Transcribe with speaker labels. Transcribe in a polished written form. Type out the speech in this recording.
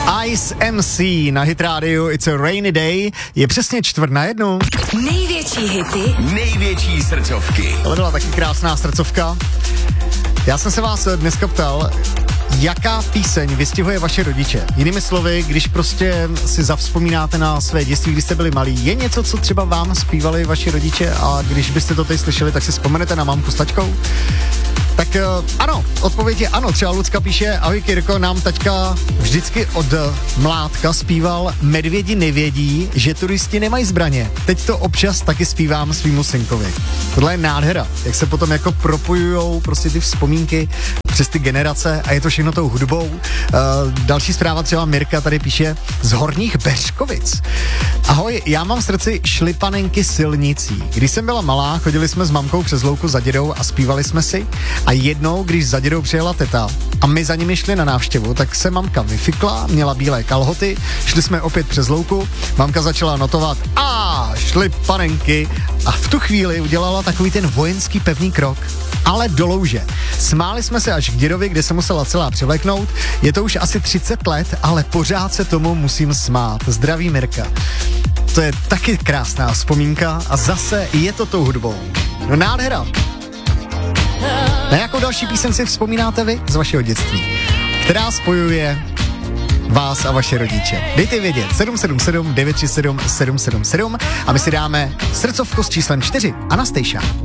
Speaker 1: Ice MC na Hit Radio It's a Rainy Day. Je přesně 1:45.
Speaker 2: Největší hity,
Speaker 3: největší srdcovky.
Speaker 1: To byla taky krásná srdcovka. Já jsem se vás dneska ptal, jaká píseň vystihuje vaše rodiče. Jinými slovy, když prostě si zavzpomínáte na své dětství, když jste byli malí, je něco, co třeba vám zpívali vaši rodiče a když byste to teď slyšeli, tak si vzpomenete na mamku s taťkou? Tak ano, odpověď je ano. Třeba Lucka píše: ahoj Kirko, nám taťka vždycky od mládka zpíval Medvědi nevědí, že turisti nemají zbraně. Teď to občas taky zpívám svýmu synkovi. Tohle je nádhera, jak se potom jako propojujou prostě ty vzpomínky přes ty generace a je to všechno tou hudbou. Další zpráva, třeba Mirka tady píše z Horních Beřkovic. Ahoj, já mám v srdci Šlipanenky silnicí. Když jsem byla malá, chodili jsme s mamkou přes louku za dědou a zpívali jsme si. A jednou, když za dědou přijela teta a my za nimi šli na návštěvu, tak se mamka vyfikla, měla bílé kalhoty, šli jsme opět přes louku, mamka začala notovat Šlipanenky a v tu chvíli udělala takový ten vojenský pevný krok, ale do louže. Smáli jsme se až k dědovi, kde se musela celá převléknout. Je to už asi 30 let, ale pořád se tomu musím smát. Zdraví Mirka. To je taky krásná vzpomínka a zase je to tou hudbou. No nádhera. Na jakou další píseň si vzpomínáte vy z vašeho dětství, která spojuje vás a vaše rodiče? Dejte vědět 777 937 777 a my si dáme srdcovku s číslem 4 Anastasia.